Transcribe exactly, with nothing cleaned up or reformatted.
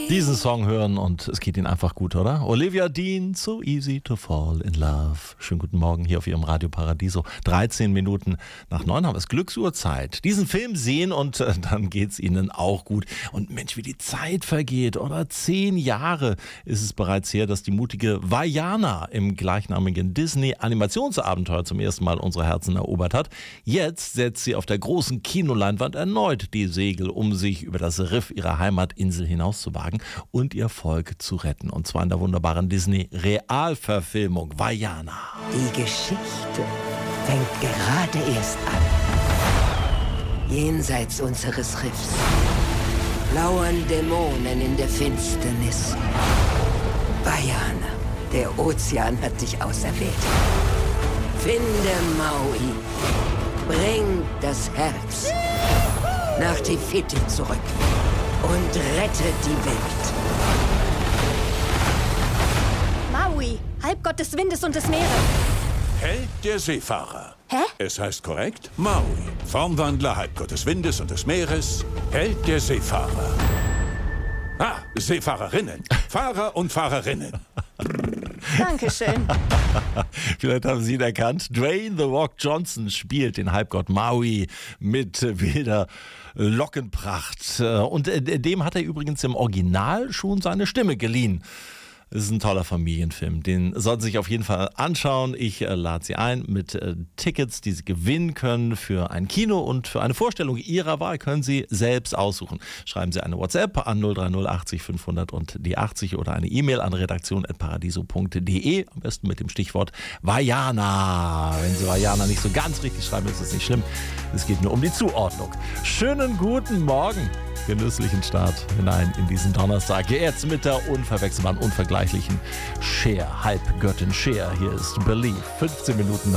diesen Song hören und es geht Ihnen einfach gut, oder? Olivia Dean, So Easy to Fall in Love. Schönen guten Morgen hier auf Ihrem Radio Paradiso. dreizehn Minuten nach neun haben wir es, Glücksuhrzeit. Diesen Film sehen und äh, dann geht's Ihnen auch gut. Und Mensch, wie die Zeit vergeht, oder? Zehn Jahre ist es bereits her, dass die mutige Vaiana im gleichnamigen Disney-Animationsabenteuer zum ersten Mal unsere Herzen erobert hat. Jetzt setzt sie auf der großen Kinoleinwand erneut die Segel, um sich über das Riff ihrer Heimatinsel hinauszuwagen und ihr Volk zu retten. Und zwar in der wunderbaren Disney-Realverfilmung Vaiana. Die Geschichte fängt gerade erst an. Jenseits unseres Riffs lauern Dämonen in der Finsternis. Vaiana, der Ozean hat dich auserwählt. Finde Maui, bring das Herz nach Te Fiti zurück und rette die Welt. Maui, Halbgott des Windes und des Meeres. Held der Seefahrer. Hä? Es heißt korrekt Maui, Formwandler, Halbgott des Windes und des Meeres, Held der Seefahrer. Ah, Seefahrerinnen, Fahrer und Fahrerinnen. Dankeschön. Vielleicht haben Sie ihn erkannt. Dwayne The Rock Johnson spielt den Halbgott Maui mit wilder Lockenpracht. Und dem hat er übrigens im Original schon seine Stimme geliehen. Es ist ein toller Familienfilm, den sollten Sie sich auf jeden Fall anschauen. Ich äh, lade Sie ein mit äh, Tickets, die Sie gewinnen können für ein Kino und für eine Vorstellung Ihrer Wahl können Sie selbst aussuchen. Schreiben Sie eine WhatsApp an null drei null achtzig fünfhundert und die achtzig oder eine E-Mail an redaktion at paradiso punkt de, am besten mit dem Stichwort Vaiana. Wenn Sie Vaiana nicht so ganz richtig schreiben, ist das nicht schlimm. Es geht nur um die Zuordnung. Schönen guten Morgen. Genüsslichen Start hinein in diesen Donnerstag. Jetzt mit der unverwechselbaren, unvergleichlichen Cher, Halbgöttin Cher. Hier ist Believe. fünfzehn Minuten